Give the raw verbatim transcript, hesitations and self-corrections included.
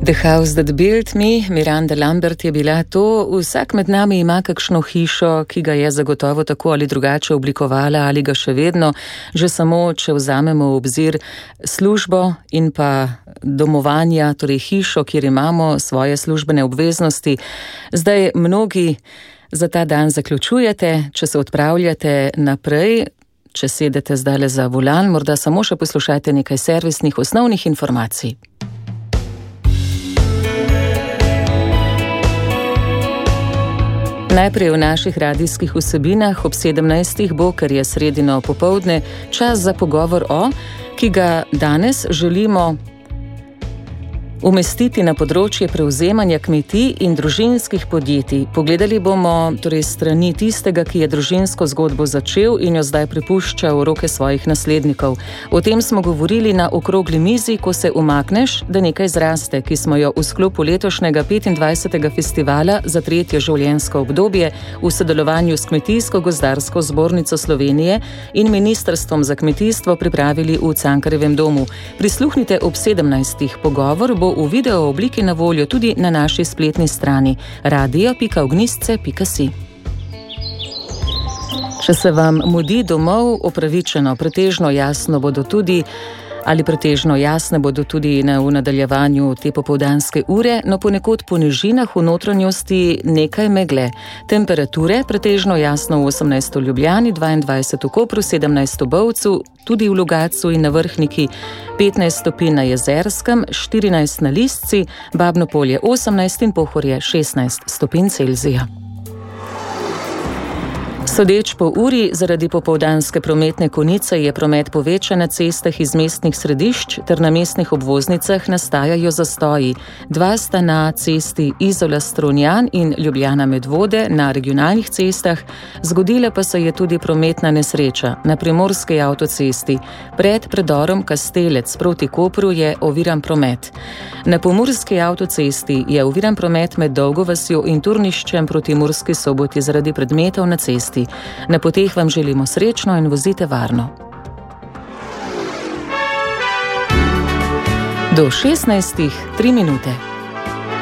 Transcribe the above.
The House That Built Me, Miranda Lambert je bila to. Vsak med nami ima kakšno hišo, ki ga je zagotovo tako ali drugače oblikovala ali ga še vedno, že samo, če vzamemo v obzir službo in pa domovanja, torej hišo, kjer imamo svoje službene obveznosti. Zdaj mnogi za ta dan zaključujete, če se odpravljate naprej, če sedete zdajle za volan, morda samo še poslušajte nekaj servisnih osnovnih informacij. Najprej v naših radijskih vsebinah ob sedemnajstih bo, ker je sredino popoldne, čas za pogovor o, ki ga danes želimo umestiti na področje prevzemanja kmetij in družinskih podjetij. Pogledali bomo torej strani tistega, ki je družinsko zgodbo začel in jo zdaj prepušča v roke svojih naslednikov. O tem smo govorili na okrogli mizi, ko se umakneš, da nekaj zraste, ki smo jo v sklopu letošnjega petindvajsetega festivala za tretje življenjsko obdobje v sodelovanju s Kmetijsko-gozdarsko zbornico Slovenije in Ministrstvom za kmetijstvo pripravili v Cankarjevem domu. Prisluhnite ob sedemnajstih. Pogovor bo v video obliki na voljo tudi na naši spletni strani radio pika ognistce pika si. Če se vam mudi domov, opravičeno, pretežno jasno bodo tudi ali pretežno jasne bodo tudi na, v nadaljevanju te popoldanske ure, no ponekod po nižinah v notranjosti nekaj megle. Temperature pretežno jasno v osemnajst v Ljubljani, dvaindvajset v Kopru, sedemnajst v Bovcu, tudi v Logatcu in na Vrhniki, petnajst stopinj na Jezerskem, štirinajst na Listci, Babno Polje osemnajst in Pohorje šestnajst stopinj Celzija. Sodeč po uri, zaradi popoldanske prometne konice je promet povečan na cestah iz mestnih središč ter na mestnih obvoznicah nastajajo zastoji. Dva sta na cesti Izola-Strunjan in Ljubljana-Medvode na regionalnih cestah, zgodila pa se je tudi prometna nesreča na primorski avtocesti. Pred predorom Kastelec proti Kopru je oviran promet. Na pomurski avtocesti je oviran promet med Dolgovasjo in Turniščem proti Murski Soboti zaradi predmetov na cesti. Na poteh vam želimo srečno in vozite varno. Do šestnajstih tri minute.